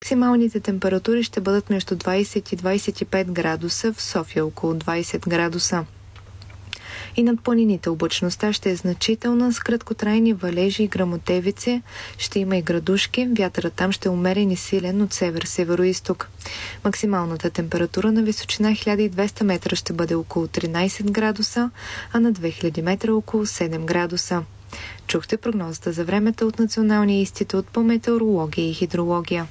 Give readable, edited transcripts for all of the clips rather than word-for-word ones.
Максималните температури ще бъдат между 20 и 25 градуса, в София около 20 градуса. И над планините облачността ще е значителна, с краткотрайни валежи и гръмотевици. Ще има и градушки. Вятърът там ще е умерен и силен от север-североизток. Максималната температура на височина 1200 метра ще бъде около 13 градуса, а на 2000 метра около 7 градуса. Чухте прогнозата за времето от Националния институт по метеорология и хидрология.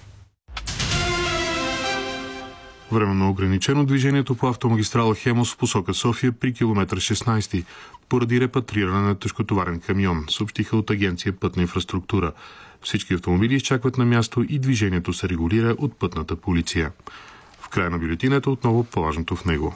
Временно ограничено движението по автомагистрала Хемус в посока София при километър 16 поради репатриране на тежкотоварен камион, съобщиха от агенция Пътна инфраструктура. Всички автомобили изчакват на място и движението се регулира от пътната полиция. В края на бюлетината отново по-важното в него.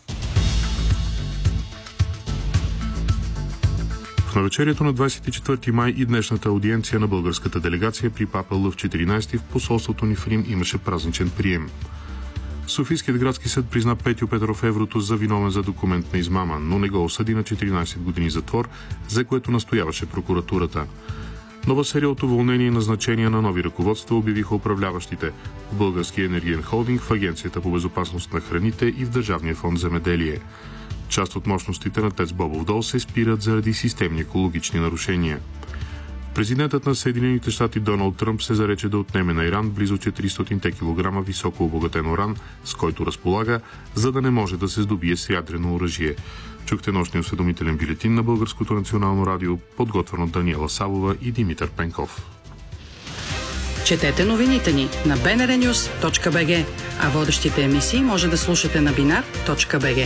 В навечерието на 24 май и днешната аудиенция на българската делегация при папа Лъв 14 в посолството ни в Рим имаше празничен прием. Софийският градски съд призна Петьо Петров Еврото за виновен за документна измама, но не го осъди на 14 години затвор, за което настояваше прокуратурата. Нова серия от уволнения и назначения на нови ръководства обявиха управляващите в Българския енергиен холдинг, в Агенцията по безопасност на храните и в Държавния фонд земеделие. Част от мощностите на ТЕЦ Бобов дол се спират заради системни екологични нарушения. Президентът на Съединените щати Доналд Тръмп се зарече да отнеме на Иран близо 400 кг високо обогатен уран, с който разполага, за да не може да се здобие с ядрено оръжие. Чухте нощния осведомителен бюлетин на Българското национално радио, подготвен от Даниела Савова и Димитър Пенков. Четете новините ни на bnrnews.bg, а водещите емисии може да слушате на binar.bg.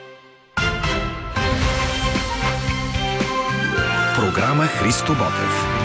Програма Христо Ботев.